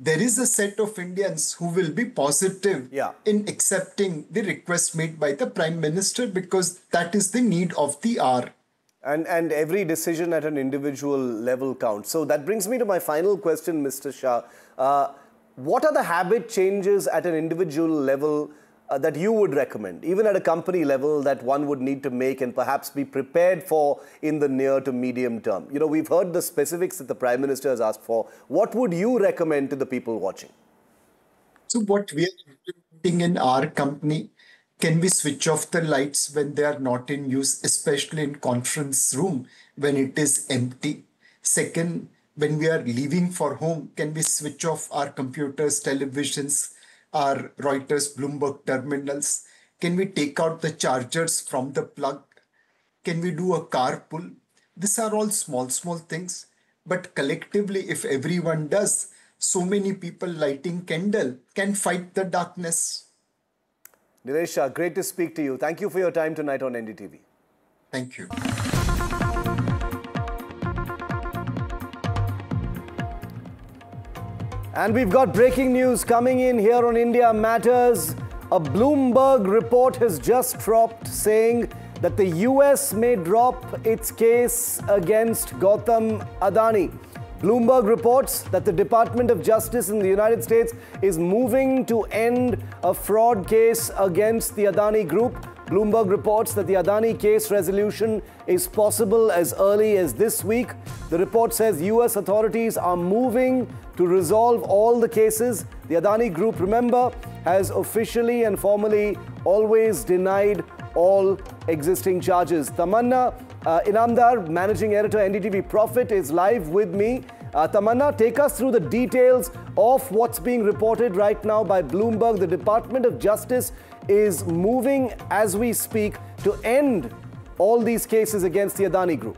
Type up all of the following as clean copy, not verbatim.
there is a set of Indians who will be positive Yeah. in accepting the request made by the Prime Minister, because that is the need of the hour. And every decision at an individual level counts. So that brings me to my final question, Mr. Shah. What are the habit changes at an individual level that you would recommend, even at a company level, that one would need to make and perhaps be prepared for in the near to medium term? You know, we've heard the specifics that the Prime Minister has asked for. What would you recommend to the people watching? So what we are implementing in our company, can we switch off the lights when they are not in use, especially in conference room when it is empty? Second, when we are leaving for home, can we switch off our computers, televisions, our Reuters, Bloomberg terminals? Can we take out the chargers from the plug? Can we do a carpool? These are all small, small things. But collectively, if everyone does, so many people lighting candle can fight the darkness. Nilesh Shah, great to speak to you. Thank you for your time tonight on NDTV. Thank you. And we've got breaking news coming in here on India Matters. A Bloomberg report has just dropped saying that the US may drop its case against Gautam Adani. Bloomberg reports that the Department of Justice in the United States is moving to end a fraud case against the Adani Group. Bloomberg reports that the Adani case resolution is possible as early as this week. The report says US authorities are moving to resolve all the cases. The Adani Group, remember, has officially and formally always denied all existing charges. Tamanna Inamdar, Managing Editor, NDTV Profit, is live with me. Tamanna, take us through the details of what's being reported right now by Bloomberg. The Department of Justice is moving as we speak to end all these cases against the Adani Group.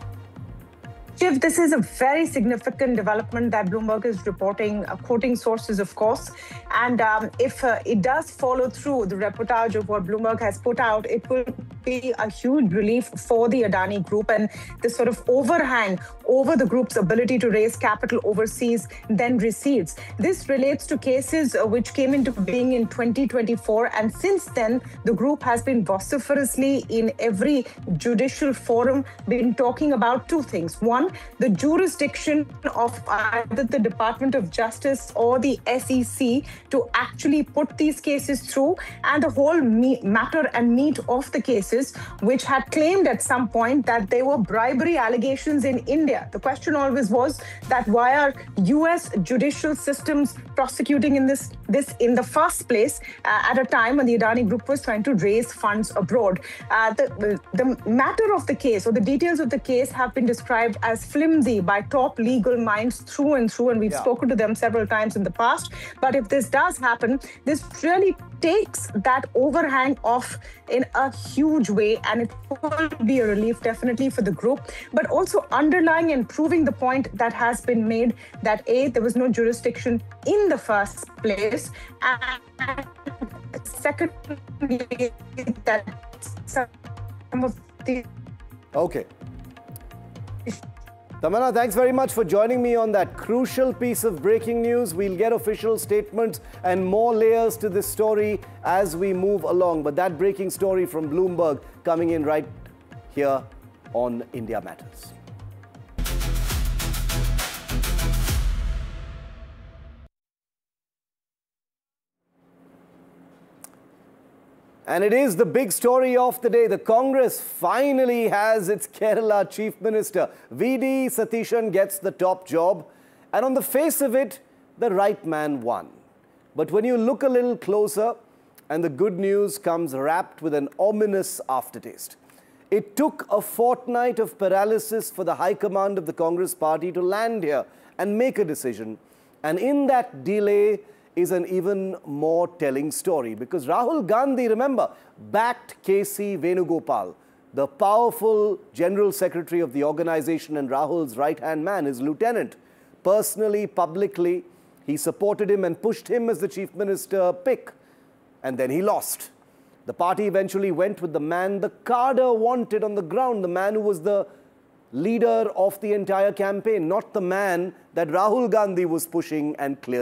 Shiv, this is a very significant development that Bloomberg is reporting, quoting sources, of course. And if it does follow through the reportage of what Bloomberg has put out, it will be a huge relief for the Adani Group, and this sort of overhang over the group's ability to raise capital overseas then recedes. This relates to cases which came into being in 2024, and since then the group has been vociferously in every judicial forum been talking about two things. One, the jurisdiction of either the Department of Justice or the SEC to actually put these cases through, and the whole matter and meat of the cases, which had claimed at some point that there were bribery allegations in India. The question always was that why are US judicial systems prosecuting in this in the first place at a time when the Adani Group was trying to raise funds abroad. The matter of the case, or the details of the case, have been described as flimsy by top legal minds through and through, and we've spoken to them several times in the past. But if this does happen, this really takes that overhang off in a huge way, and it will be a relief definitely for the group, but also underlying and proving the point that has been made that A, there was no jurisdiction in the first place, and secondly, that some of the... Okay. Tamanna, thanks very much for joining me on that crucial piece of breaking news. We'll get official statements and more layers to this story as we move along. But that breaking story from Bloomberg coming in right here on India Matters. And it is the big story of the day. The Congress finally has its Kerala Chief Minister. V.D. Satishan gets the top job. And on the face of it, the right man won. But when you look a little closer, and the good news comes wrapped with an ominous aftertaste. It took a fortnight of paralysis for the high command of the Congress party to land here and make a decision. And in that delay is an even more telling story, because Rahul Gandhi, remember, backed K.C. Venugopal, the powerful General Secretary of the organization and Rahul's right-hand man, his lieutenant. Personally, publicly, he supported him and pushed him as the Chief Minister pick. And then he lost. The party eventually went with the man the cadre wanted on the ground, the man who was the leader of the entire campaign, not the man that Rahul Gandhi was pushing and clearly